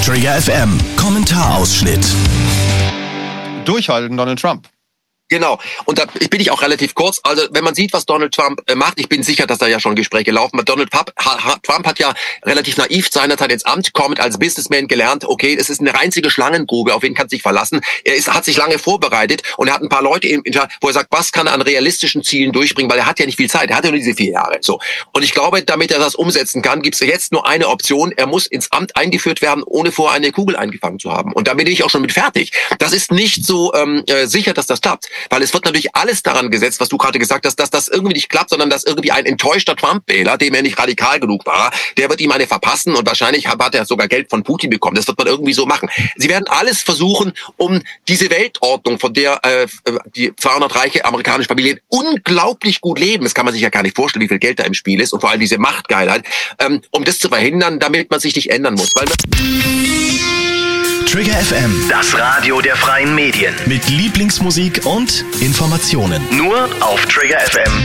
Trigger FM Kommentarausschnitt. Durchhalten, Donald Trump. Genau. Und da bin ich auch relativ kurz. Also wenn man sieht, was Donald Trump macht, ich bin sicher, dass da ja schon Gespräche laufen. Donald Trump hat ja relativ naiv seinerzeit ins Amt kommend als Businessman gelernt, okay, es ist eine einzige Schlangengrube, auf wen kann sich verlassen. Hat sich lange vorbereitet und er hat ein paar Leute, wo er sagt, was kann er an realistischen Zielen durchbringen, weil er hat ja nicht viel Zeit, er hat ja nur diese 4 Jahre. So. Und ich glaube, damit er das umsetzen kann, gibt es jetzt nur eine Option. Er muss ins Amt eingeführt werden, ohne vorher eine Kugel eingefangen zu haben. Und da bin ich auch schon mit fertig. Das ist nicht so sicher, dass das klappt. Weil es wird natürlich alles daran gesetzt, was du gerade gesagt hast, dass das irgendwie nicht klappt, sondern dass irgendwie ein enttäuschter Trump-Wähler, dem er nicht radikal genug war, der wird ihm eine verpassen und wahrscheinlich hat er sogar Geld von Putin bekommen. Das wird man irgendwie so machen. Sie werden alles versuchen, um diese Weltordnung, von der die 200 reiche amerikanische Familien unglaublich gut leben, das kann man sich ja gar nicht vorstellen, wie viel Geld da im Spiel ist und vor allem diese Machtgeilheit, um das zu verhindern, damit man sich nicht ändern muss. Weil Trigger FM, Das Radio der freien Medien. mit Lieblingsmusik und Informationen. Nur auf Trigger FM.